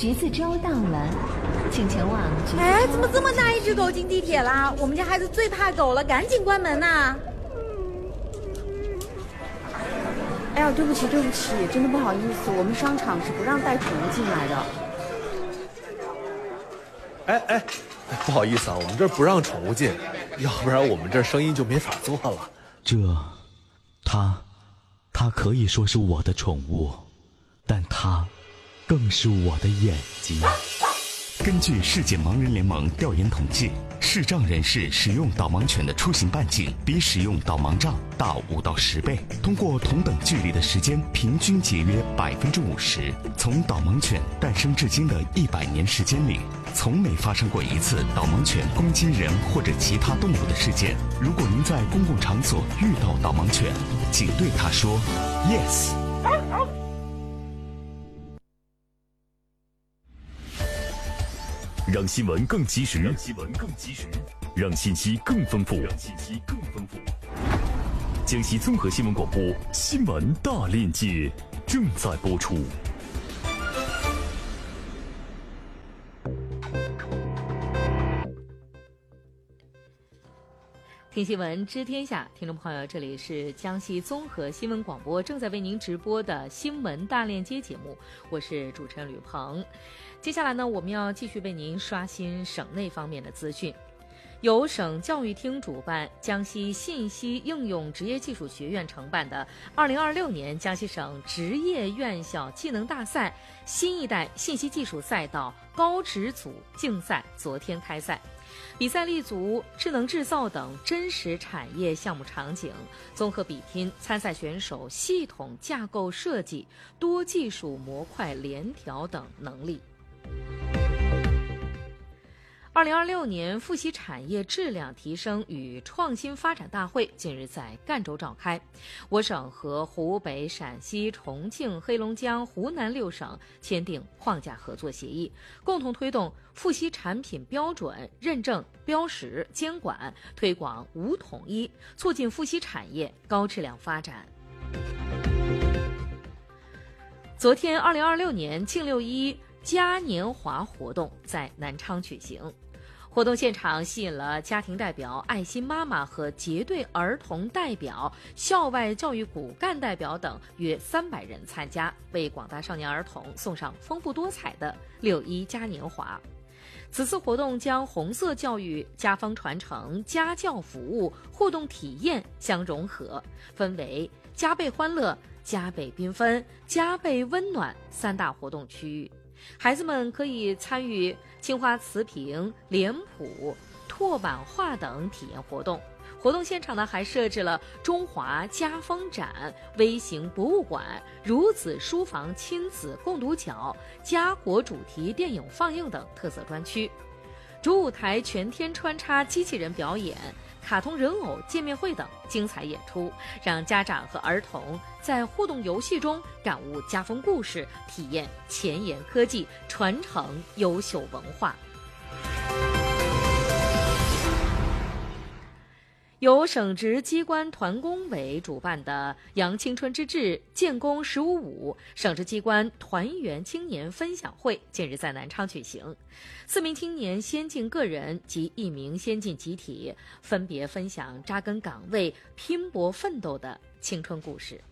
橘子粥到了，请前往橘子粥。 哎，怎么这么大一只狗进地铁啦？我们家孩子最怕狗了，赶紧关门呐！ 哎呀，对不起，真的不好意思，我们商场是不让带宠物进来的。 哎，不好意思啊，我们这儿不让宠物进，要不然我们这儿生意就没法做了。 它可以说是我的宠物，但它更是我的眼睛。根据世界盲人联盟调研统计，视障人士使用导盲犬的出行半径比使用导盲杖大5到10倍，通过同等距离的时间平均节约50%。从导盲犬诞生至今的100年时间里，从没发生过一次导盲犬攻击人或者其他动物的事件。如果您在公共场所遇到导盲犬，请对它说 yes。 让新闻更及时，让信息更丰富。江西综合新闻广播新闻大链接正在播出。 听新闻知天下，听众朋友，这里是江西综合新闻广播正在为您直播的新闻大链接节目，我是主持人吕鹏。接下来呢，我们要继续为您刷新省内方面的资讯。由省教育厅主办，江西信息应用职业技术学院承办的2026年江西省职业院校技能大赛新一代信息技术赛道高职组竞赛昨天开赛。比赛立足智能制造等真实产业项目场景，综合比拼参赛选手系统架构设计、多技术模块联调等能力。2026年富硒产业质量提升与创新发展大会近日在赣州召开，我省和湖北、陕西、重庆、黑龙江、湖南6省签订框架合作协议，共同推动富硒产品标准、认证、标识、监管、推广无统一，促进富硒产业高质量发展。昨天2026年庆6·1嘉年华活动在南昌举行，活动现场吸引了家庭代表、爱心妈妈和结对儿童代表、校外教育骨干代表等约300人参加，为广大少年儿童送上丰富多彩的6·1嘉年华。此次活动将红色教育、家风传承、家教服务、互动体验相融合，分为加倍欢乐、加倍缤纷、加倍温暖3大活动区域。孩子们可以参与青花瓷瓶、脸谱、拓版画等体验活动。活动现场呢，还设置了中华家风展、微型博物馆、孺子书房亲子共读角、家国主题电影放映等特色专区。主舞台全天穿插机器人表演、卡通人偶见面会等精彩演出，让家长和儿童在互动游戏中感悟家风故事，体验前沿科技，传承优秀文化。由省直机关团工委主办的扬青春之志建功15.5省直机关团员青年分享会近日在南昌举行，4名青年先进个人及1名先进集体分别分享扎根岗位、拼搏奋斗的青春故事。